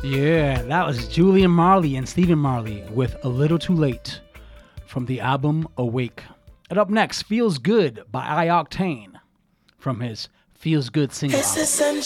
Yeah, that was Julian Marley and Stephen Marley with A Little Too Late from the album Awake. And up next, Feels Good by iOctane from his Feels Good single album.